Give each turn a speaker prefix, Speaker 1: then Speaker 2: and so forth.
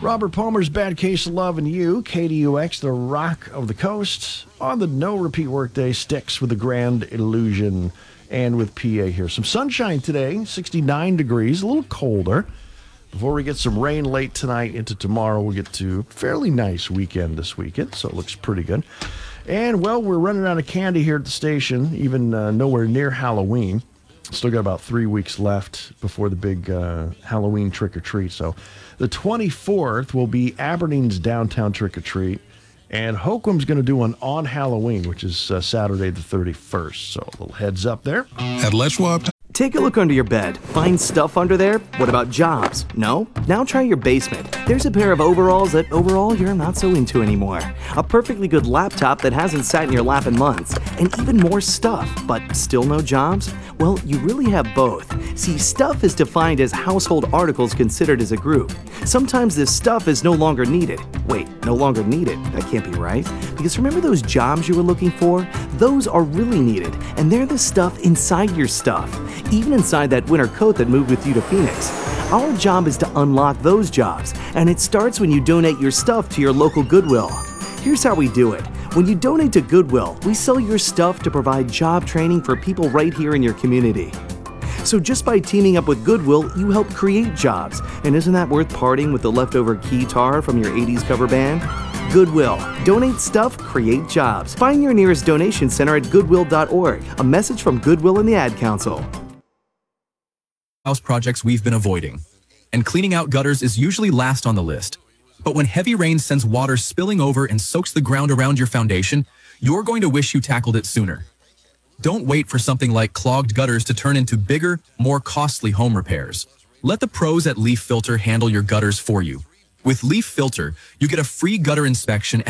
Speaker 1: Robert Palmer's Bad Case of Love and You, KDUX, the Rock of the Coast, on the no repeat workday, sticks with the Grand Illusion and with PA here. Some sunshine today, 69 degrees, a little colder. Before we get some rain late tonight into tomorrow, we'll get to a fairly nice weekend this weekend, so it looks pretty good. And, well, we're running out of candy here at the station, even nowhere near Halloween. Still got about 3 weeks left before the big Halloween trick-or-treat. So the 24th will be Aberdeen's downtown trick-or-treat. And Hoquiam's going to do one on Halloween, which is Saturday the 31st. So a little heads up there.
Speaker 2: At Let's Swap.
Speaker 3: Take a look under your bed. Find stuff under there? What about jobs? No? Now try your basement. There's a pair of overalls that overall you're not so into anymore. A perfectly good laptop that hasn't sat in your lap in months. And even more stuff, but still no jobs? Well, you really have both. See, stuff is defined as household articles considered as a group. Sometimes this stuff is no longer needed. Wait, no longer needed? That can't be right. Because remember those jobs you were looking for? Those are really needed, and they're the stuff inside your stuff. Even inside that winter coat that moved with you to Phoenix. Our job is to unlock those jobs, and it starts when you donate your stuff to your local Goodwill. Here's how we do it. When you donate to Goodwill, we sell your stuff to provide job training for people right here in your community. So just by teaming up with Goodwill, you help create jobs. And isn't that worth parting with the leftover keytar from your 80s cover band? Goodwill. Donate stuff, create jobs. Find your nearest donation center at goodwill.org. A message from Goodwill and the Ad Council.
Speaker 4: House projects we've been avoiding. And cleaning out gutters is usually last on the list. But when heavy rain sends water spilling over and soaks the ground around your foundation, you're going to wish you tackled it sooner. Don't wait for something like clogged gutters to turn into bigger, more costly home repairs. Let the pros at Leaf Filter handle your gutters for you. With Leaf Filter, you get a free gutter inspection